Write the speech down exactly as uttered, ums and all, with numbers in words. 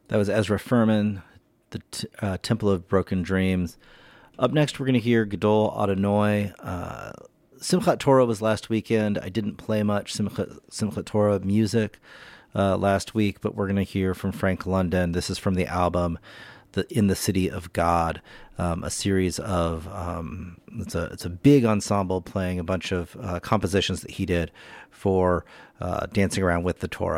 That was Ezra Furman, the t- uh, Temple of Broken Dreams. Up next, we're going to hear Gadol Adonai. Uh, Simchat Torah was last weekend. I didn't play much Simchat, Simchat Torah music uh, last week, but we're going to hear from Frank London. This is from the album the, In the City of God, um, a series of, um, it's a it's a big ensemble playing a bunch of uh, compositions that he did for uh, Dancing Around with the Torah.